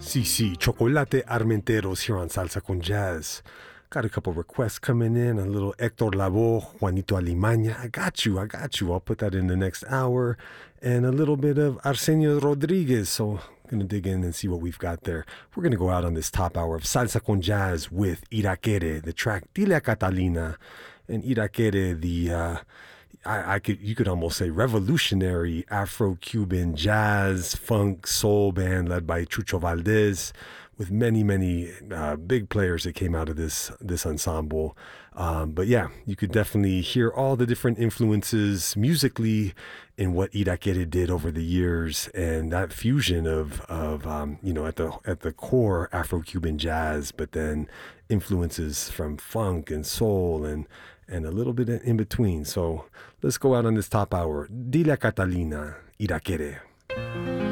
CC Chocolate Armenteros here on Salsa con Jazz. Got a couple requests coming in. A little Hector Lavoe, Juanito Alimaña. I got you. I'll put that in the next hour. And a little bit of Arsenio Rodriguez. So I'm going to dig in and see what we've got there. We're going to go out on this top hour of Salsa con Jazz with Irakere, the track Dile a Catalina. And Irakere, you could almost say revolutionary Afro-Cuban jazz, funk, soul band led by Chucho Valdez, with many big players that came out of this ensemble. But yeah, you could definitely hear all the different influences musically in what Irakere did over the years, and that fusion of at the core Afro-Cuban jazz, but then influences from funk and soul and a little bit in between. So let's go out on this top hour. Dile a Catalina, Irakere.